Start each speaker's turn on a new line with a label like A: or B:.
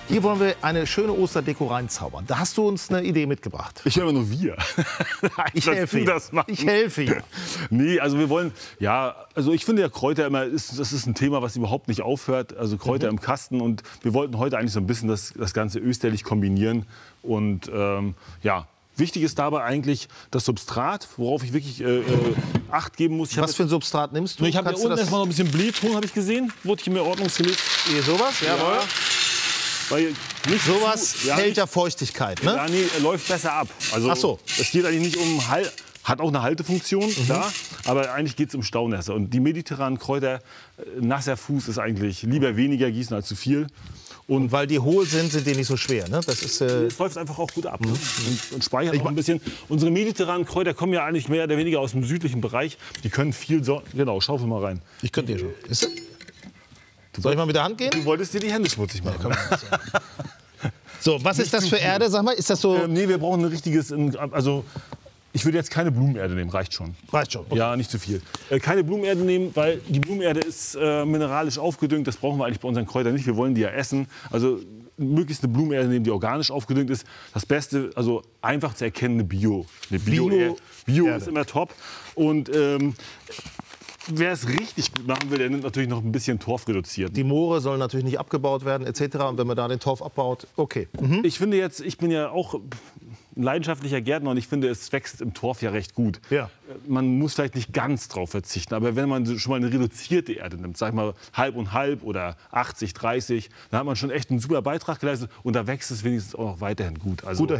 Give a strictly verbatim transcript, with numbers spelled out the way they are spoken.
A: Hier wollen wir eine schöne Osterdeko reinzaubern. Da hast du uns eine Idee mitgebracht.
B: Ich höre immer nur wir.
A: Ich helfe Ihnen.
B: Das machen.
A: Ich helfe Ihnen.
B: Nee, also wir wollen, ja, also ich finde ja Kräuter immer, ist, das ist ein Thema, was überhaupt nicht aufhört. Also Kräuter mhm. im Kasten, und wir wollten heute eigentlich so ein bisschen das, das Ganze österlich kombinieren. Und ähm, ja, wichtig ist dabei eigentlich das Substrat, worauf ich wirklich äh, äh, Acht geben muss. Ich
A: Was für ein Substrat nimmst du?
B: Ich habe hier unten erstmal noch ein bisschen Blähton, habe ich gesehen. Wurde ich mir ordnungsgemäß.
A: Hier sowas?
B: Ja.
A: Jawohl.
B: Weil nicht
A: Sowas
B: zu, ja,
A: hält
B: nicht,
A: ja Feuchtigkeit, ne?
B: Ja, nee, läuft besser ab. Also,
A: Ach so.
B: Es geht eigentlich nicht um Hal hat auch eine Haltefunktion, mhm. klar, aber eigentlich geht es um Staunässe. Und die mediterranen Kräuter, äh, nasser Fuß ist eigentlich lieber weniger gießen als zu viel. Und,
A: und weil die hohl sind, sind die nicht so schwer, ne? Das ist, äh
B: es läuft einfach auch gut ab, mhm. ne? und, und speichert auch ein bisschen. Unsere mediterranen Kräuter kommen ja eigentlich mehr oder weniger aus dem südlichen Bereich. Die können viel so genau, schaufel mal rein.
A: Ich könnte hier schon. Ist Soll ich mal mit der Hand gehen?
B: Du wolltest dir die Hände schmutzig machen. Ja,
A: so, was ist das für Erde, sag mal? Ist das so?
B: Ähm, nee, wir brauchen ein richtiges, also ich würde jetzt keine Blumenerde nehmen, reicht schon.
A: Reicht schon. Okay.
B: Ja, nicht zu viel. Äh, keine Blumenerde nehmen, weil die Blumenerde ist äh, mineralisch aufgedüngt. Das brauchen wir eigentlich bei unseren Kräutern nicht. Wir wollen die ja essen. Also möglichst eine Blumenerde nehmen, die organisch aufgedüngt ist. Das Beste, also einfach zu erkennende Bio. Eine Bio, Bio, Bio ist immer top. Und ähm, wer es richtig gut machen will, der nimmt natürlich noch ein bisschen Torf reduziert.
A: Die Moore sollen natürlich nicht abgebaut werden, et cetera. Und wenn man da den Torf abbaut, okay. Mhm.
B: Ich finde jetzt, ich bin ja auch ein leidenschaftlicher Gärtner und ich finde, es wächst im Torf ja recht gut.
A: Ja.
B: Man muss vielleicht nicht ganz drauf verzichten, aber wenn man schon mal eine reduzierte Erde nimmt, sag ich mal halb und halb oder achtzig, dreißig, dann hat man schon echt einen super Beitrag geleistet und da wächst es wenigstens auch noch weiterhin gut. Also